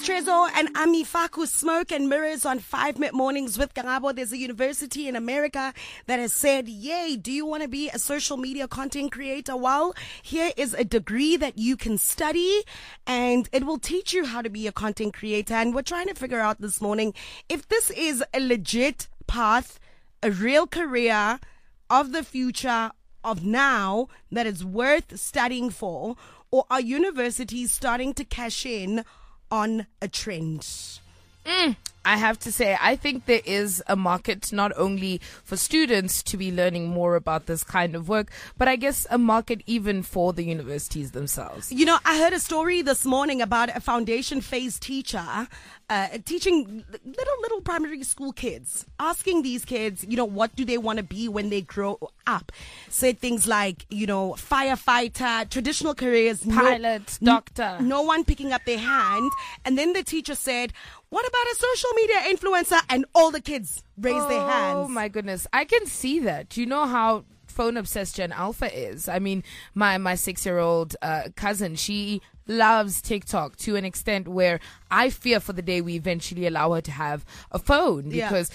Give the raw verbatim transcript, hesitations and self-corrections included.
Trezor and Amifaku Smoke and Mirrors on five Mid Mornings with Karabo. There's a university in America that has said, yay, do you want to be a social media content creator? Well, here is a degree that you can study and it will teach you how to be a content creator. And we're trying to figure out this morning if this is a legit path, a real career of the future, of now, that is worth studying for, or are universities starting to cash in on a trend? Mm, I have to say, I think there is a market not only for students to be learning more about this kind of work, but I guess a market even for the universities themselves. You know, I heard a story this morning about a foundation phase teacher uh, teaching little, little primary school kids, asking these kids, you know, what do they want to be when they grow up? Said things like, you know, firefighter, traditional careers. Pilot, no, doctor. No one picking up their hand. And then the teacher said, what about a social media influencer? And all the kids raised oh, their hands. Oh my goodness. I can see that. You know how phone obsessed Gen Alpha is. I mean, my, my six-year-old uh, cousin, she loves TikTok to an extent where I fear for the day we eventually allow her to have a phone, because